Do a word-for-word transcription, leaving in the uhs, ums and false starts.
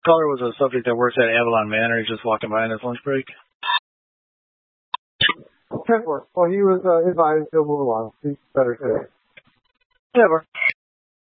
caller was a subject that works at Avalon Manor. He's just walking by on his lunch break. Can't work. Well, he was uh, invited to move along. He's better today. Never.